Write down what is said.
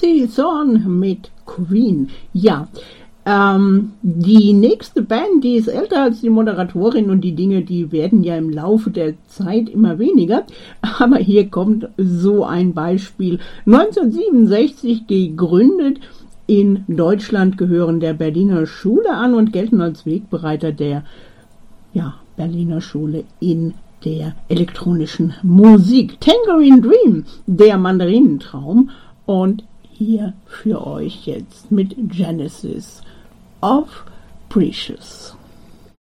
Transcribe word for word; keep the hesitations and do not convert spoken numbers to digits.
Tracey Thorn mit Queen. Ja, ähm, die nächste Band, die ist älter als die Moderatorin und die Dinge, die werden ja im Laufe der Zeit immer weniger. Aber hier kommt so ein Beispiel. neunzehnhundertsiebenundsechzig gegründet. In Deutschland gehören der Berliner Schule an und gelten als Wegbereiter der ja, Berliner Schule in der elektronischen Musik. Tangerine Dream, der Mandarinentraum, und hier für euch jetzt mit Genesis of Precious.